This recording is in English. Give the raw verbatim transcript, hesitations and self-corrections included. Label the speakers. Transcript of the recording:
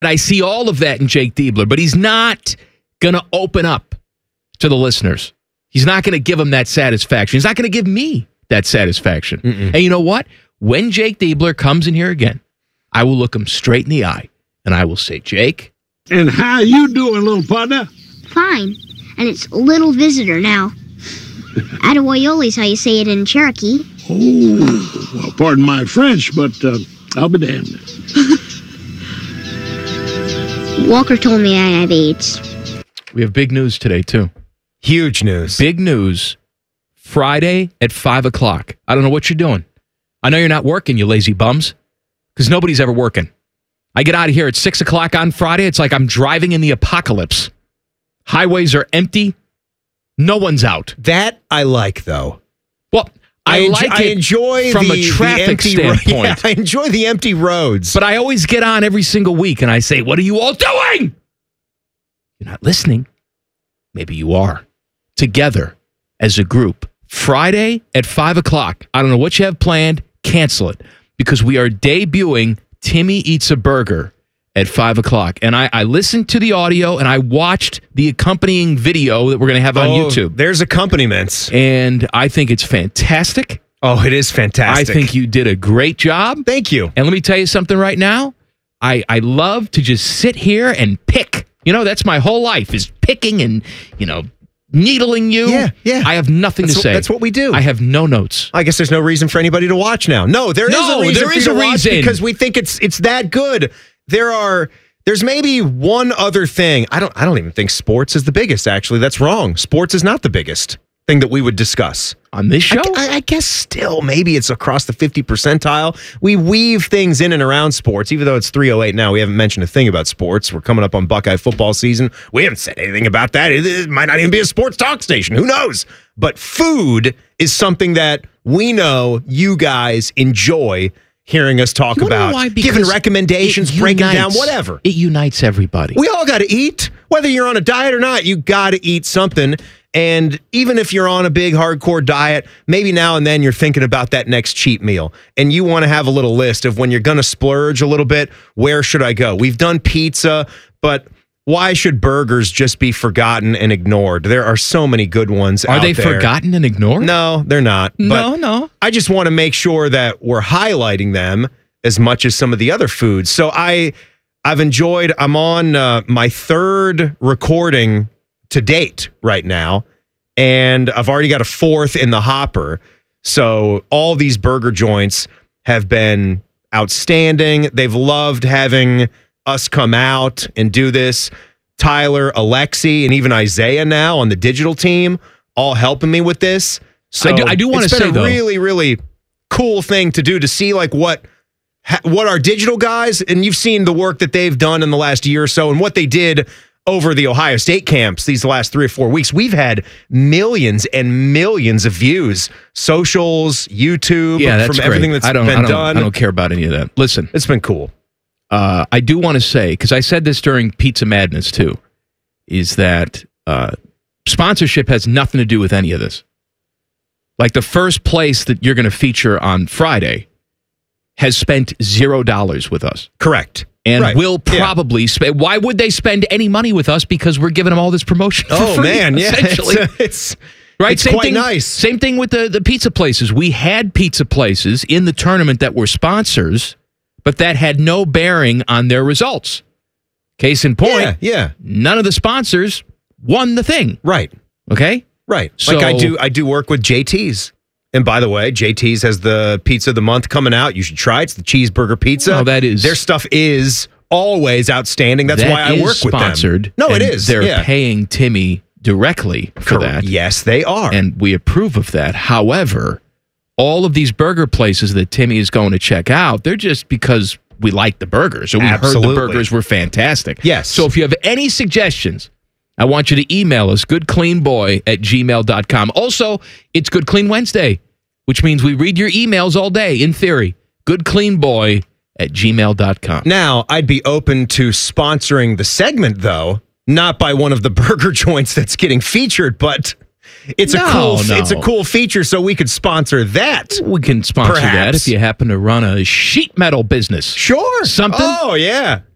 Speaker 1: And I see all of that in Jake Diebler, but he's not going to open up to the listeners. He's not going to give them that satisfaction. He's not going to give me that satisfaction. Mm-mm. And you know what? When Jake Diebler comes in here again, I will look him straight in the eye, and I will say, Jake.
Speaker 2: And how you doing, little partner?
Speaker 3: Fine. And it's little visitor now. Attaboyoli's how you say it in Cherokee.
Speaker 2: Oh, well, pardon my French, but uh, I'll be damned.
Speaker 3: Walker told me I have AIDS.
Speaker 1: We have big news today, too.
Speaker 4: Huge news.
Speaker 1: Big news. Friday at five o'clock. I don't know what you're doing. I know you're not working, you lazy bums, because nobody's ever working. I get out of here at six o'clock on Friday. It's like I'm driving in the apocalypse. Highways are empty. No one's out.
Speaker 4: That I like, though.
Speaker 1: Well, I, I like
Speaker 4: I
Speaker 1: it
Speaker 4: enjoy
Speaker 1: from
Speaker 4: the,
Speaker 1: a traffic
Speaker 4: the empty
Speaker 1: standpoint.
Speaker 4: Ro- yeah, I enjoy the empty roads.
Speaker 1: But I always get on every single week and I say, what are you all doing? You're not listening. Maybe you are. Together as a group. Friday at five o'clock. I don't know what you have planned. Cancel it. Because we are debuting Timmy Eats a Burger at five o'clock. And I, I listened to the audio and I watched the accompanying video that we're going to have on
Speaker 4: oh,
Speaker 1: YouTube.
Speaker 4: There's accompaniments.
Speaker 1: And I think it's fantastic.
Speaker 4: Oh, it is fantastic.
Speaker 1: I think you did a great job.
Speaker 4: Thank you.
Speaker 1: And let me tell you something right now. I, I love to just sit here and pick. You know, that's my whole life is picking and, you know, needling you.
Speaker 4: Yeah, yeah.
Speaker 1: I have nothing
Speaker 4: that's
Speaker 1: to
Speaker 4: what,
Speaker 1: say.
Speaker 4: That's what we do.
Speaker 1: I have no notes.
Speaker 4: I guess there's no reason for anybody to watch now. No, there
Speaker 1: no,
Speaker 4: is a reason
Speaker 1: there
Speaker 4: for
Speaker 1: is
Speaker 4: you
Speaker 1: a
Speaker 4: to watch
Speaker 1: reason.
Speaker 4: because we think it's it's that good. There are there's maybe one other thing. I don't I don't even think sports is the biggest, actually. That's wrong. Sports is not the biggest thing that we would discuss.
Speaker 1: On this show?
Speaker 4: I, I, I guess still maybe it's across the fifty percentile. We weave things in and around sports, even though it's three oh eight now. We haven't mentioned a thing about sports. We're coming up on Buckeye football season. We haven't said anything about that. It, it might not even be a sports talk station. Who knows? But food is something that we know you guys enjoy hearing us talk
Speaker 1: you
Speaker 4: about,
Speaker 1: why?
Speaker 4: giving recommendations, breaking down, whatever.
Speaker 1: It unites everybody.
Speaker 4: We all got to eat. Whether you're on a diet or not, you got to eat something. And even if you're on a big hardcore diet, maybe now and then you're thinking about that next cheat meal. And you want to have a little list of when you're going to splurge a little bit, where should I go? We've done pizza, but why should burgers just be forgotten and ignored? There are so many good ones
Speaker 1: Are
Speaker 4: out
Speaker 1: they
Speaker 4: there.
Speaker 1: forgotten and ignored?
Speaker 4: No, they're not.
Speaker 1: No,
Speaker 4: But
Speaker 1: no.
Speaker 4: I just want to make sure that we're highlighting them as much as some of the other foods. So I, I've enjoyed, I'm on uh, my third recording to date right now, and I've already got a fourth in the hopper. So all these burger joints have been outstanding. They've loved having us come out and do this. Tyler, Alexi, and even Isaiah now on the digital team, all helping me with this. So
Speaker 1: I do, I do want to
Speaker 4: it's been
Speaker 1: say,
Speaker 4: a
Speaker 1: though,
Speaker 4: really, really cool thing to do to see like what what our digital guys, and you've seen the work that they've done in the last year or so and what they did over the Ohio State camps these last three or four weeks. We've had millions and millions of views, socials, YouTube,
Speaker 1: yeah, that's
Speaker 4: from
Speaker 1: great.
Speaker 4: everything that's
Speaker 1: I don't,
Speaker 4: been
Speaker 1: I don't,
Speaker 4: done.
Speaker 1: I don't care about any of that. Listen,
Speaker 4: it's been cool.
Speaker 1: Uh, I do want to say, because I said this during Pizza Madness too, is that uh, sponsorship has nothing to do with any of this. Like the first place that you're going to feature on Friday has spent zero dollars with us.
Speaker 4: Correct.
Speaker 1: And
Speaker 4: right.
Speaker 1: will probably yeah. spend. Why would they spend any money with us? Because we're giving them all this promotion for
Speaker 4: oh,
Speaker 1: free,
Speaker 4: man. Yeah.
Speaker 1: essentially.
Speaker 4: It's, it's,
Speaker 1: right?
Speaker 4: it's
Speaker 1: same
Speaker 4: quite
Speaker 1: thing,
Speaker 4: nice.
Speaker 1: Same thing with the, the pizza places. We had pizza places in the tournament that were sponsors, but that had no bearing on their results. Case in point,
Speaker 4: yeah, yeah.
Speaker 1: none of the sponsors won the thing.
Speaker 4: Right.
Speaker 1: Okay?
Speaker 4: Right.
Speaker 1: So,
Speaker 4: like I do I do work with J T's. And by the way, J T's has the pizza of the month coming out. You should try it. It's the cheeseburger pizza.
Speaker 1: Oh, that is.
Speaker 4: Their stuff is always outstanding. That's
Speaker 1: that
Speaker 4: why I work with them.
Speaker 1: Sponsored.
Speaker 4: No, it is.
Speaker 1: They're
Speaker 4: yeah.
Speaker 1: paying Timmy directly for
Speaker 4: Correct.
Speaker 1: that.
Speaker 4: Yes, they are.
Speaker 1: And we approve of that. However, all of these burger places that Timmy is going to check out, they're just because we like the burgers. Or we
Speaker 4: Absolutely.
Speaker 1: heard the burgers were fantastic.
Speaker 4: Yes.
Speaker 1: So if you have any suggestions, I want you to email us, goodcleanboy at gmail dot com. Also, it's Good Clean Wednesday, which means we read your emails all day, in theory. goodcleanboy at gmail dot com.
Speaker 4: Now, I'd be open to sponsoring the segment, though, not by one of the burger joints that's getting featured, but it's
Speaker 1: No,
Speaker 4: a cool
Speaker 1: no.
Speaker 4: it's a cool feature, so we could sponsor that.
Speaker 1: We can sponsor
Speaker 4: Perhaps.
Speaker 1: that if you happen to run a sheet metal business.
Speaker 4: Sure.
Speaker 1: Something.
Speaker 4: Oh, yeah.